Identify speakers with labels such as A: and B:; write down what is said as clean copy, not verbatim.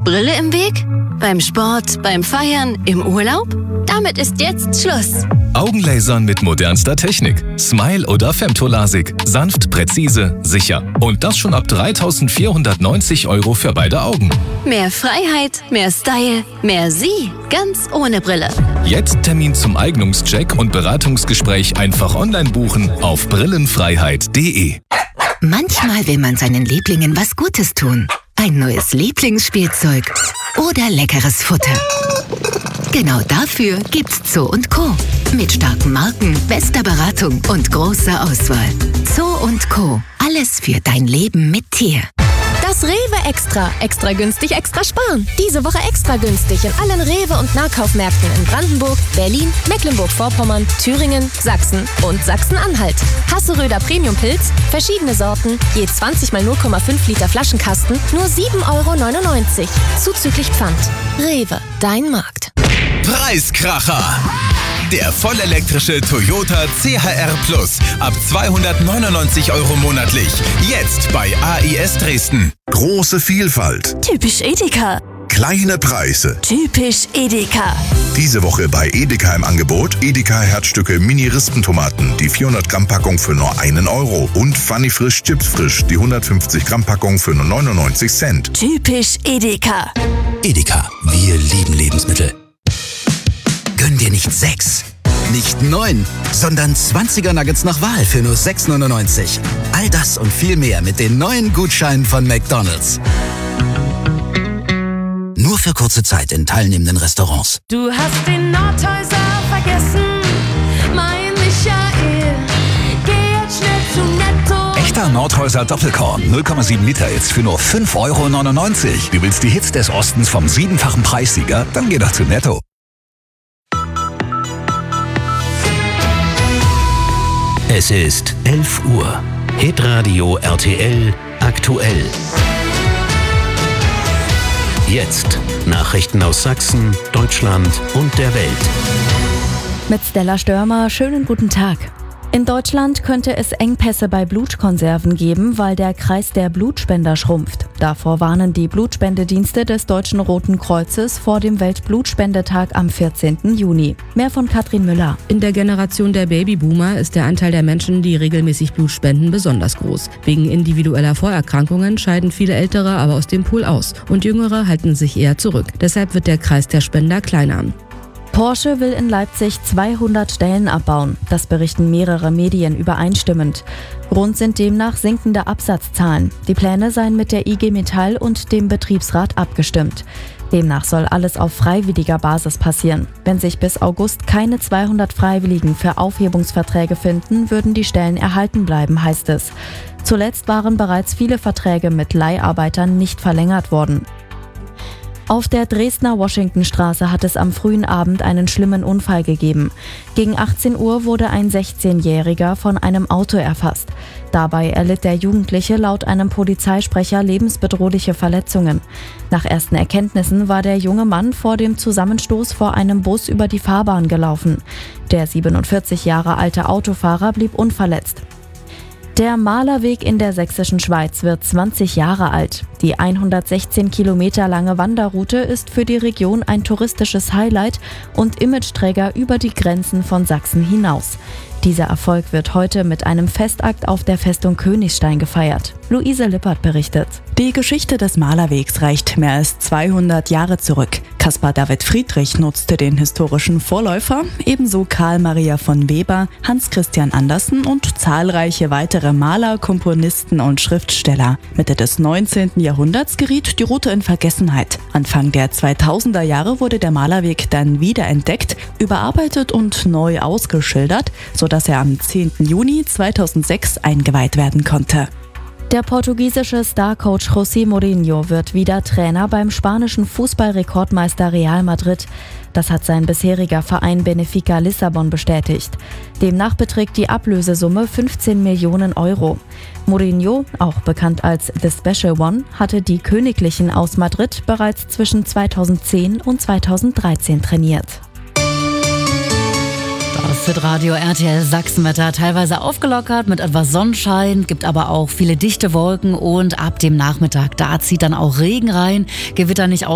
A: Brille im Weg? Beim Sport, beim Feiern, im Urlaub? Damit ist jetzt Schluss.
B: Augenlasern mit modernster Technik. Smile oder Femtolasik. Sanft, präzise, sicher. Und das schon ab 3.490 € für beide Augen.
A: Mehr Freiheit, mehr Style, mehr Sie. Ganz ohne Brille.
B: Jetzt Termin zum Eignungscheck und Beratungsgespräch einfach online buchen auf brillenfreiheit.de.
C: Manchmal will man seinen Lieblingen was Gutes tun. Ein neues Lieblingsspielzeug oder leckeres Futter. Genau dafür gibt's Zoo & Co. Mit starken Marken, bester Beratung und großer Auswahl. Zoo & Co. Alles für dein Leben mit Tier.
D: Das Rewe Extra. Extra günstig, extra sparen. Diese Woche extra günstig in allen Rewe- und Nahkaufmärkten in Brandenburg, Berlin, Mecklenburg-Vorpommern, Thüringen, Sachsen und Sachsen-Anhalt. Hasseröder Premium-Pilz, verschiedene Sorten, je 20 mal 0,5 Liter Flaschenkasten, nur 7,99 €. Zuzüglich Pfand. Rewe, dein Markt.
E: Preiskracher! Der vollelektrische Toyota CHR Plus ab 299 € monatlich. Jetzt bei AIS Dresden.
F: Große Vielfalt.
G: Typisch Edeka.
F: Kleine Preise.
G: Typisch Edeka.
F: Diese Woche bei Edeka im Angebot Edeka Herzstücke Mini-Rispentomaten, die 400 Gramm Packung für nur 1 € und Funny Frisch Chips Frisch, die 150 Gramm Packung für nur 99 Cent.
G: Typisch Edeka.
H: Edeka, wir lieben Lebensmittel. Gönn dir nicht 6, nicht 9, sondern 20er Nuggets nach Wahl für nur 6,99 €. All das und viel mehr mit den neuen Gutscheinen von McDonald's. Nur für kurze Zeit in teilnehmenden Restaurants.
I: Du hast den Nordhäuser vergessen, mein Michael. Geh jetzt schnell zu Netto.
J: Echter Nordhäuser Doppelkorn, 0,7 Liter jetzt für nur 5,99 €. Du willst die Hits des Ostens vom 7-fachen Preissieger? Dann geh doch zu Netto.
K: Es ist 11 Uhr. Hitradio RTL aktuell. Jetzt Nachrichten aus Sachsen, Deutschland und der Welt.
L: Mit Stella Störmer, schönen guten Tag. In Deutschland könnte es Engpässe bei Blutkonserven geben, weil der Kreis der Blutspender schrumpft. Davor warnen die Blutspendedienste des Deutschen Roten Kreuzes vor dem Weltblutspendetag am 14. Juni. Mehr von Katrin Müller.
M: In der Generation der Babyboomer ist der Anteil der Menschen, die regelmäßig Blut spenden, besonders groß. Wegen individueller Vorerkrankungen scheiden viele Ältere aber aus dem Pool aus und Jüngere halten sich eher zurück. Deshalb wird der Kreis der Spender kleiner.
L: Porsche will in Leipzig 200 Stellen abbauen. Das berichten mehrere Medien übereinstimmend. Grund sind demnach sinkende Absatzzahlen. Die Pläne seien mit der IG Metall und dem Betriebsrat abgestimmt. Demnach soll alles auf freiwilliger Basis passieren. Wenn sich bis August keine 200 Freiwilligen für Aufhebungsverträge finden, würden die Stellen erhalten bleiben, heißt es. Zuletzt waren bereits viele Verträge mit Leiharbeitern nicht verlängert worden. Auf der Dresdner Washingtonstraße hat es am frühen Abend einen schlimmen Unfall gegeben. Gegen 18 Uhr wurde ein 16-Jähriger von einem Auto erfasst. Dabei erlitt der Jugendliche laut einem Polizeisprecher lebensbedrohliche Verletzungen. Nach ersten Erkenntnissen war der junge Mann vor dem Zusammenstoß vor einem Bus über die Fahrbahn gelaufen. Der 47 Jahre alte Autofahrer blieb unverletzt. Der Malerweg in der sächsischen Schweiz wird 20 Jahre alt. Die 116 Kilometer lange Wanderroute ist für die Region ein touristisches Highlight und Imageträger über die Grenzen von Sachsen hinaus. Dieser Erfolg wird heute mit einem Festakt auf der Festung Königstein gefeiert. Luise Lippert berichtet.
N: Die Geschichte des Malerwegs reicht mehr als 200 Jahre zurück. Caspar David Friedrich nutzte den historischen Vorläufer, ebenso Karl Maria von Weber, Hans Christian Andersen und zahlreiche weitere Maler, Komponisten und Schriftsteller. Mitte des 19. Jahrhunderts geriet die Route in Vergessenheit. Anfang der 2000er Jahre wurde der Malerweg dann wiederentdeckt, überarbeitet und neu ausgeschildert, sodass er am 10. Juni 2006 eingeweiht werden konnte.
L: Der portugiesische Starcoach José Mourinho wird wieder Trainer beim spanischen Fußballrekordmeister Real Madrid. Das hat sein bisheriger Verein Benfica Lissabon bestätigt. Demnach beträgt die Ablösesumme 15 Millionen €. Mourinho, auch bekannt als The Special One, hatte die Königlichen aus Madrid bereits zwischen 2010 und 2013 trainiert.
O: Das Hitradio RTL Sachsenwetter teilweise aufgelockert mit etwas Sonnenschein, gibt aber auch viele dichte Wolken und ab dem Nachmittag, da zieht dann auch Regen rein, Gewitter nicht